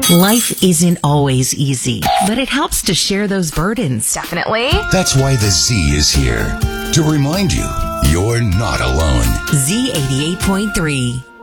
Life isn't always easy, but it helps to share those burdens. Definitely. That's why the Z is here, to remind you you're not alone. Z88.3.